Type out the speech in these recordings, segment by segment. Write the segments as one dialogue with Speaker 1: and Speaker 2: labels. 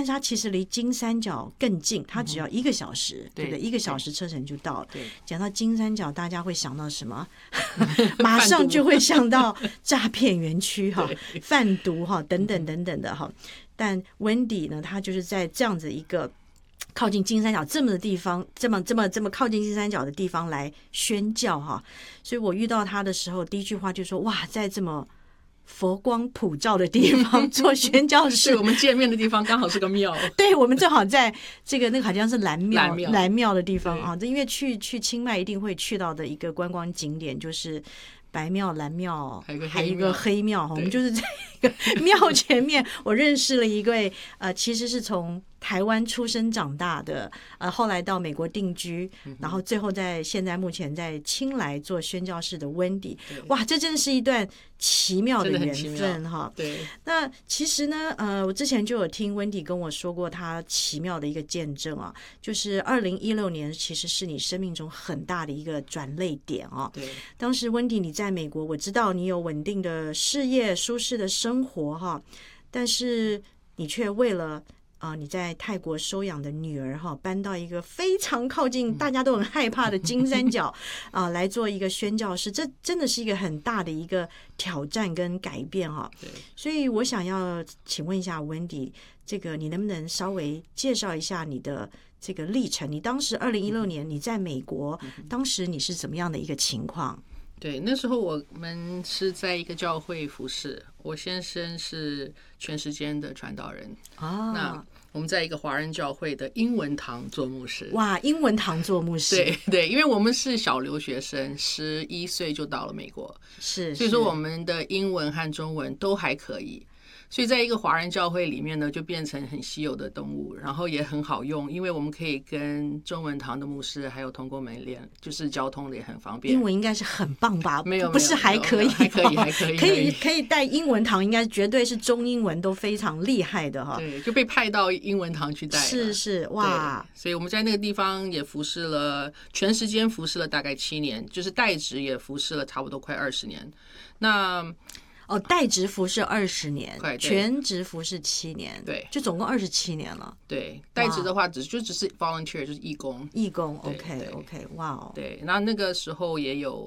Speaker 1: 但是它其实离金三角更近，它只要1个小时，对不对？1个小时车程就到了。讲到金三角，大家会想到什么？马上就会想到诈骗园区哈、贩毒哈等等等等的哈。但 Wendy 呢，她就是在这样子一个靠近金三角这么的地方，这么靠近金三角的地方来宣教哈。所以我遇到她的时候，第一句话就说：哇，在这么佛光普照的地方做宣教士，
Speaker 2: 是我们见面的地方刚好是个庙。
Speaker 1: 对，我们正好在这个那个好像是蓝庙的地方啊。这因为去清迈一定会去到的一个观光景点就是白庙、蓝庙，还有一个黑庙。我们就是在一个庙前面，我认识了一位其实是从台湾出生长大的，后来到美国定居，然后最后现在目前在清莱做宣教士的 Wendy。哇，这真的是一段奇妙的缘分哈。
Speaker 2: 对，
Speaker 1: 那其实呢，我之前就有听 Wendy 跟我说过他奇妙的一个见证啊，就是2016年其实是你生命中很大的一个转捩点啊。
Speaker 2: 对，
Speaker 1: 当时 Wendy 你在美国，我知道你有稳定的事业、舒适的生活哈，但是你却为了你在泰国收养的女儿哈，搬到一个非常靠近大家都很害怕的金三角来做一个宣教士，这真的是一个很大的一个挑战跟改变哈。所以我想要请问一下 Wendy， 这个你能不能稍微介绍一下你的这个历程？你当时2016年你在美国，当时你是怎么样的一个情况？
Speaker 2: 对，那时候我们是在一个教会服侍，我先生是全时间的传道人那我们在一个华人教会的英文堂做牧师。
Speaker 1: 哇，英文堂做牧师。
Speaker 2: 对，因为我们是小留学生，11岁就到了美国，所以说我们的英文和中文都还可以。所以在一个华人教会里面呢，就变成很稀有的动物，然后也很好用，因为我们可以跟中文堂的牧师还有同工们连，就是交通的也很方便。
Speaker 1: 英文应该是很棒吧？
Speaker 2: 没有，
Speaker 1: 不是还可以，
Speaker 2: 还可以，
Speaker 1: 可以带英文堂，应该绝对是中英文都非常厉害的哈。
Speaker 2: 对，就被派到英文堂去带了。
Speaker 1: 是哇！
Speaker 2: 所以我们在那个地方也服侍了，全时间服侍了大概7年，就是代职也服侍了差不多快20年。那
Speaker 1: 代职服侍20年，全职服侍7年，
Speaker 2: 对，
Speaker 1: 就总共27年了。
Speaker 2: 对，代职的话只是 volunteer， 就是义工。
Speaker 1: OK， 哇哦。
Speaker 2: 对，那个时候也有，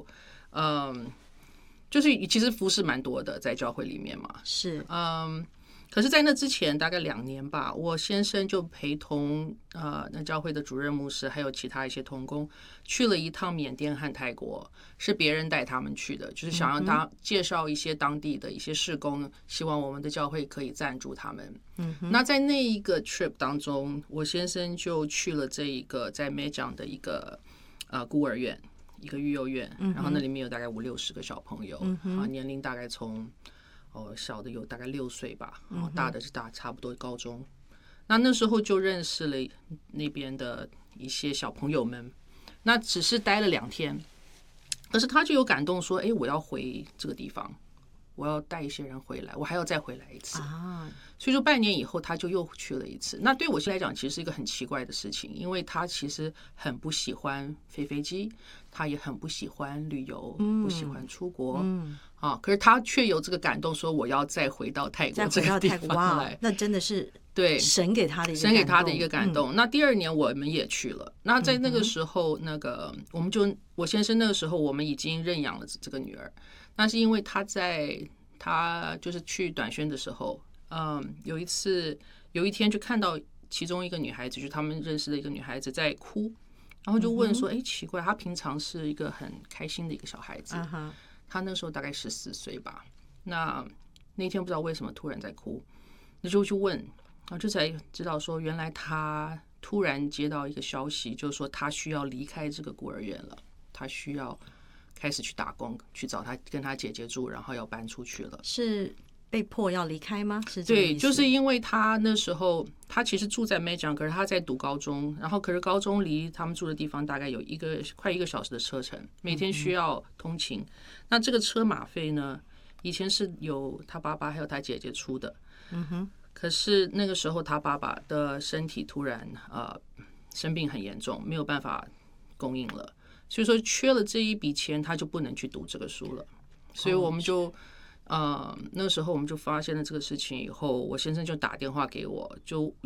Speaker 2: 就是其实服侍蛮多的，在教会里面嘛。
Speaker 1: 是，
Speaker 2: 可是在那之前大概2年吧，我先生就陪同那教会的主任牧师还有其他一些同工去了一趟缅甸和泰国，是别人带他们去的，就是想让他介绍一些当地的一些事工，希望我们的教会可以赞助他们。那在那一个 trip 当中，我先生就去了这一个在梅江的一个孤儿院，一个育幼院，然后那里面有大概50-60个小朋友，年龄大概从小的有大概6岁吧，大的是差不多高中。那时候就认识了那边的一些小朋友们，那只是待了2天，可是他就有感动说，我要回这个地方，我要带一些人回来，我还要再回来一次所以说半年以后他就又去了一次。那对我来讲其实是一个很奇怪的事情，因为他其实很不喜欢飞机，他也很不喜欢旅游，不喜欢出国可是他却有这个感动说我要再回到泰国这个地方来。
Speaker 1: 那真的是
Speaker 2: 对
Speaker 1: 神给他的一个感动。
Speaker 2: 那第2年我们也去了，那在那个时候我先生那个时候我们已经认养了这个女儿，那是因为他就是去短宣的时候有一天就看到其中一个女孩子，就是他们认识的一个女孩子在哭，然后就问说奇怪，她平常是一个很开心的一个小孩子她那时候大概14岁吧，那天不知道为什么突然在哭，那就去问，然后就才知道说原来她突然接到一个消息，就是说她需要离开这个孤儿院了，她需要开始去打工，去找她跟她姐姐住，然后要搬出去了。
Speaker 1: 是被迫要离开吗？是这个意思？
Speaker 2: 对，就是因为他那时候他其实住在梅江，可是他在读高中，然后可是高中离他们住的地方大概有快1个小时的车程，每天需要通勤。那这个车马费呢，以前是由他爸爸还有他姐姐出的，可是那个时候他爸爸的身体突然生病很严重，没有办法供应了，所以说缺了这一笔钱，他就不能去读这个书了。所以我们就那个时候我们就发现了这个事情以后，我先生就打电话给我，就